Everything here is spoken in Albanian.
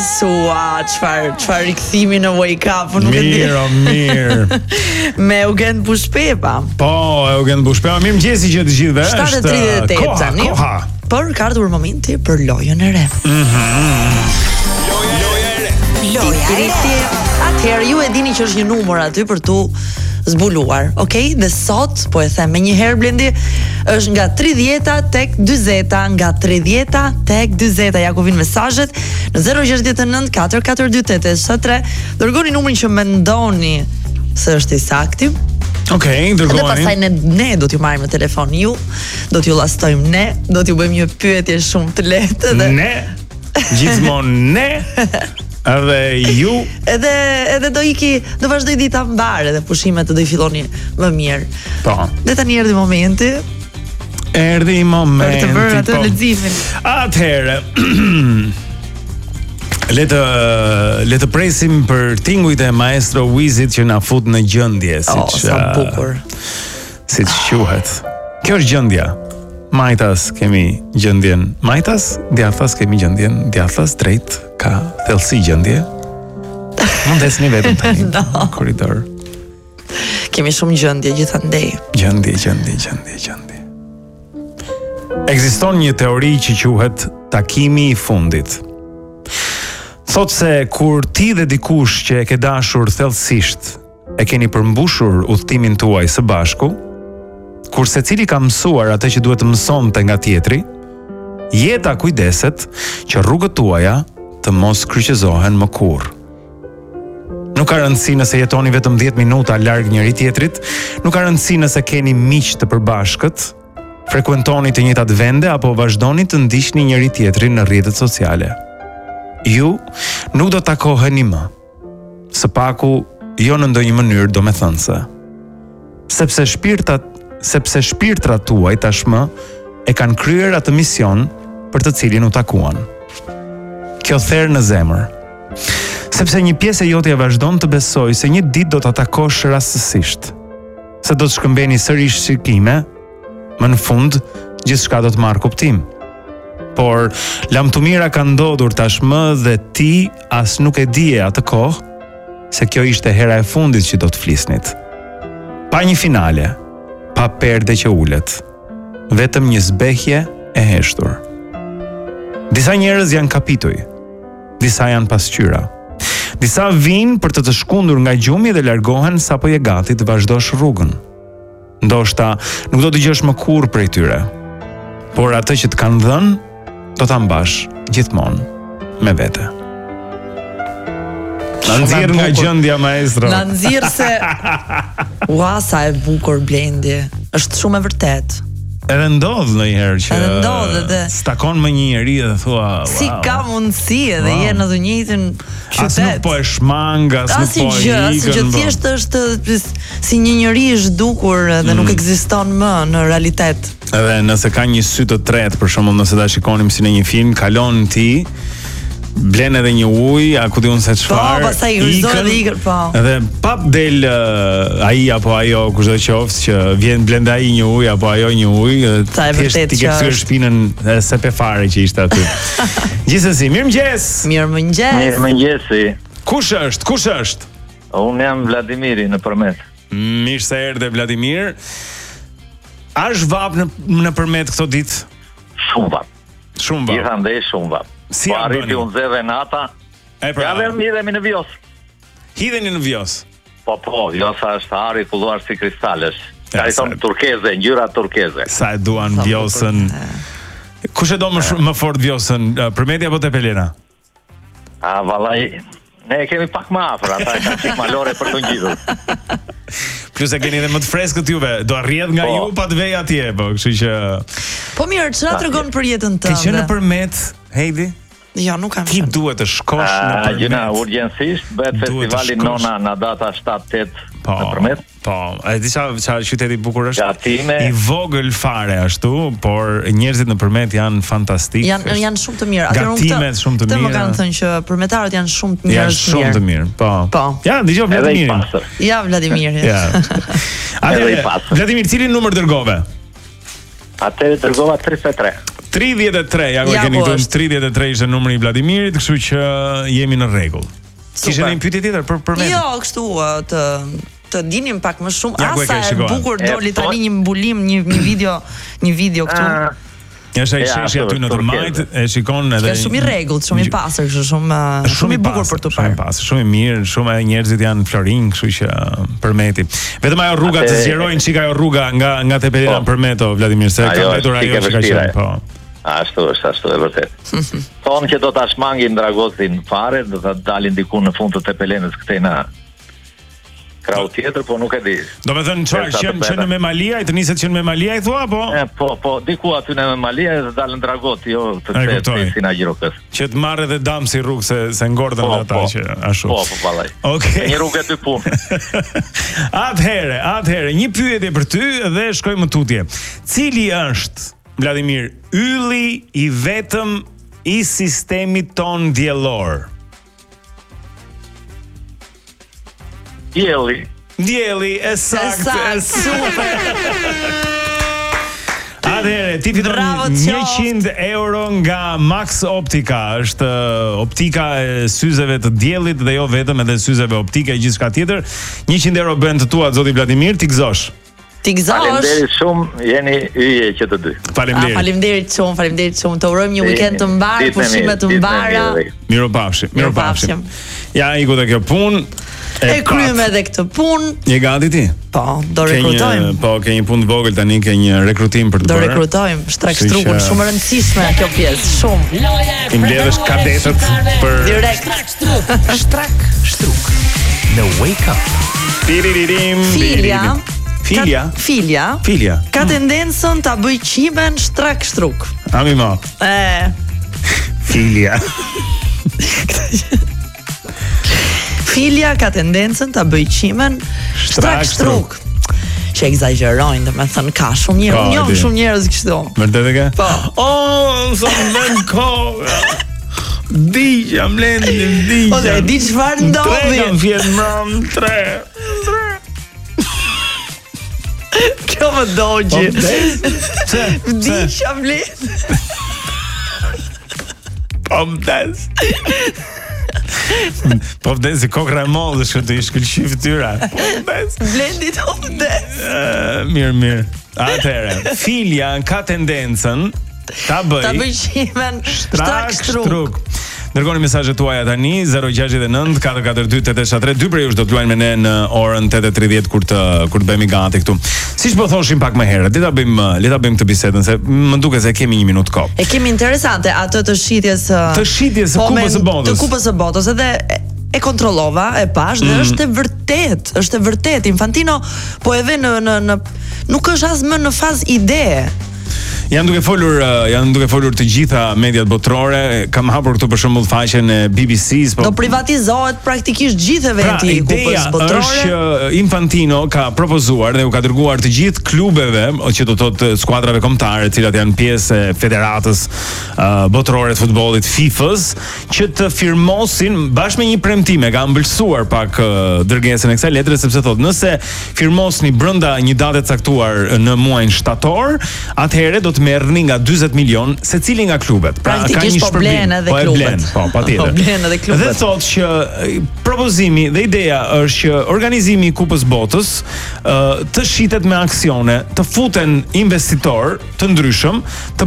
mëngjes, çfarë rikthimi në Wake Up, nuk e di. Mirë. Me Eugen Bushpepa. Po, Eugen Bushpepa, mirëmëngjesi që të gjithëve. 7:38 tani. Koha. Por ka ardhur momenti për lojën e re. Loja e re. Atëherë ju e dini që është një numër aty për tu zbuluar, okay? Dhe sot, po e them me një herë Blendi, është nga 30-a tek 40-a, nga 30-a tek 40-a. Ja ku vin mesazhet në 069 442 873. Dërgoni numrin që mendoni se është i saktë. Okej, dërgoni. Dhe pastaj ne do t'ju marrim në telefon ju, do t'ju llastojmë ne, do t'ju bëjmë një pyetje shumë të lehtë dhe ne gjithmonë ne. Edhe ju edhe do vazhdoj dita mbar edhe pushimet do i filloni më mirë. Po. Dhe tani erdhi momenti. Për të bërë atë leximin. Atëherë le të presim për tingujt e maestro Wizit që na fut në gjendje, siç sa bukur. Siç quhet. Kjo është gjendja. Majtas kemi gjendjen majtas, djathtas kemi gjendjen djathtas, drejt ka thellësi gjendje. Mund të esni vetëm tani në korridor. Kemi shumë gjendje gjithandej. Gjendje. Ekziston një teori që quhet takimi i fundit. Thot se kur ti dhe dikush që e ke dashur thellësisht e keni përmbushur udhtimin tuaj së bashku, kur secili ka mësuar atë që duhet të mësonte nga tjetri, jeta kujdeset që rrugët tuaja të mos kryqëzohen më kurrë. Nuk ka rëndësi nëse jetoni vetëm 10 minuta larg njëri tjetrit, nuk ka rëndësi nëse keni miq të përbashkët, frekuentoni të njëjtat vende apo vazhdoni të ndiqni njëri tjetrin në rrjetet sociale. Ju nuk do të takoheni më. Së paku jo në ndonjë mënyrë domethënëse. Sepse shpirtrat tuaj tashmë e kanë kryer atë mision për të cilin u takuan. Kjo therr në zemër. Sepse një pjesë e jote vazhdon të besojë se një ditë do ta takosh rastësisht. Se do të shkëmbeni sërish shikime, më në fund gjithçka do të marrë kuptim. Por lamtumira ka ndodhur tashmë dhe ti as nuk e dije atë kohë se kjo ishte hera e fundit që do të flisnit. Pa një finale, pa perde që ulet, vetëm një zbehje e heshtur. Disa njerëz janë kapituj, disa janë pasqyra. Disa vinë për të shkundur nga gjumi dhe largohen sapo je gati të vazhdosh rrugën. Ndoshta nuk do të dëgjosh më kurrë prej tyre, por atë që të kanë dhënë do ta mbash gjithmonë me vete. Na nxjerr nga gjendja maestro. Na nxjerr se ua sa e bukur Blendi. Është shumë e vërtet. Edhe ndodh ndonjëherë që stakon me një njeri dhe thua, si ka mundësi edhe je në të njëjtin qytet. As nuk po e shmang, as nuk po e ikën. Asgjë, thjesht është si një njeri i zhdukur dhe nuk ekziston më në realitet. Edhe nëse ka një sy të tretë, për shembull, nëse ta shikonim si në një film, kalon ti, blen edhe një ujë, a ku diun se çfarë. Po, pastaj gëzon dhe ikën, po. Edhe pap del ai apo ajo kushdo qoftë që vjen blend ai një ujë apo ajo një ujë, thjesht ti ke thyer shpinën se pe fare që ishte aty. Gjithsesi, mirëmëngjes. Mirëmëngjes. Kush është? Unë jam Vladimiri në Përmet. Mirë se erdhe Vladimir. A është vap në Përmet këto ditë? Shumë vap. Gjithandej shumë vap. Si po arriti unë zeve nata. Ja dhe hidhemi në Vjos. Hidheni në Vjos? Po, Vjosa është ari kulluar si kristalesh. Ka i thonë turkeze, ngjyra turkeze. Sa e duan Vjosën. Kush e do më fort Vjosën? Përmeti apo Tepelena? Vallai, ne kemi pak më afër, ata kanë çik malore për të ngjitur. Plus e keni edhe më të freskët juve. Do arrjedh nga ju pa të vej atje, po, kështu që. Po mirë, çfarë tregon për jetën tënde? Ke qenë në Përmet, Heidi? Jo, nuk kam qenë. Ti duhet të shkosh në Përmet. Gjëna urgjencisht bëhet festivali Nona në data 7-8 në Përmet. Po, e di çfarë qyteti i bukur është? Gatime. I vogël fare ashtu, por njerëzit në Përmet janë fantastik. Janë shumë të mirë. Gatimet shumë të mira. Të më kanë thënë që përmetarët janë shumë të mirë. Janë shumë të mirë. Po. Ja, dëgjoj Vladimirin. Ja, Vladimiri. Ja. Vladimir, cilin numër dërgove? Atëherë dërgova 33. 33, ja ku Ja, keni po këtu është. 33 ishte numri i Vladimirit, kështu që jemi në rregull. Kishe një pyetje tjetër për me? Jo, kështu të dinim pak më shumë. Ja, ku e ke, Asa e shiko. bukur doli po- tani një mbulim, një video këtu. Ja, shaj Ja, sheshi aty në të majt, e shikon edhe. Është shumë i rregullt, shumë i pastër, kështu shumë i bukur për të Shumë i parë. pasur, shumë i mirë, shumë e njerëzit janë florin, kështu që përmeti. Vetëm ajo rruga të zgjerojnë çika ajo rruga nga Tepelena Po. përmeto Vladimir se ka Ajo mbetur është ajo pikë që ka vështire. qenë, po. Ashtu është e vërtet. Thonë që do ta shmangin Dragotin fare, do ta dalin diku në fund të Tepelenës këtej në krau tjetër, po nuk e di. Do me thënë që në Memalia, i të niset që në Memalia i thua, po? Po, diku aty në Memalia dhe dalën Dragoti, jo të E kuptoj. kthehet si na Gjirokës. Që të marrë edhe dam si rrugë se ngordën Po, ata po. që ashtu. Po, vallaj. Okej. Një rrugë dy punë. Atëhere, një pyetje për ty dhe shkojmë në tutje. Cili është, Vladimir, ylli i vetëm i sistemit ton diellor? Dielli, e saktë, super. Atëherë, ti fiton Bravo, 100 euro nga Max Optica, është optika e syzeve të diellit dhe jo vetëm edhe syzeve optike e gjithçka tjetër. 100 euro bën të tua zoti Vladimir, ti gëzosh. Ti gëzosh. Faleminderit shumë, jeni yje që të dy. Faleminderit. Faleminderit shumë. Të urojmë një weekend të mbarë, pushime të mbara. Miropafshim. Ja, iku te kjo punë. E kryem edhe këtë punë. Je gati ti? Po, do rekrutojmë. Ke një punë vogël tani, ke një rekrutim për të Do bërë. rekrutojmë Strakstrukun, shumë e rëndësishme kjo pjesë, shumë. I mbledhësh kadetët për Direkt. Struk në Wake Up. Filja ka tendencën ta bëj qimen Strakstruk. Ami ma. Filja ka tendencën ta bëj qimen Strakstruk. Që egzagjerojnë, dhe me thënë ka shumë njerëz, unë jam shumë njerëz kështu. Vërtet e ke? Po. Sa më vend kohë. Digja, mlendi. O dhe di çfarë ndodhi? Tre kam fjetë mram, tre. Kjo më dogji. Vdisha blendi. Po vdes. Po vdes si kokra e mollë që të i shkëlqy fytyra. Po vdes. Blendi të vdes. Mirë. Atëherë, Filja ka tendencën ta bëj qimen Strakstruk. Dërgoni mesazhet tuaja tani 069 442 873. Dy prej jush do të luajnë me ne në orën 8:30 kur të bëhemi gati këtu. Siç po thoshim pak më herët, le ta bëjmë këtë bisedën se më duket se kemi 1 minutë kohë. E kemi interesante atë të shitjes së Kupës së Botës. Të Kupës së Botës edhe e kontrollova, e pash dhe është e vërtet. Infantino po e ve në nuk është as më në fazë ide. Janë duke folur të gjitha mediat botërore. Kam hapur këtu për shembull faqen e BBC-s, do privatizohet praktikisht gjithë eventi i Kupës botërore. Është që Infantino ka propozuar dhe u ka dërguar të gjithë klubeve, që do të thotë skuadrave kombëtare, të cilat janë pjesë e Federatës Botërore të Futbollit FIFA-s, që të firmosin bashkë me një premtim, ka ëmbëlsuar pak dërgesën e kësaj letre, sepse thotë nëse firmosni brenda një date caktuar në muajin shtator, atëherë do të merrni nga 40 milion secili nga klubet. Pra ka një shpërblim edhe klubet. Po, patjetër. Po blen edhe klubet. Dhe thotë që propozimi dhe ideja është që organizimi i Kupës Botës të shitet me aksione, të futen investitor të ndryshëm, të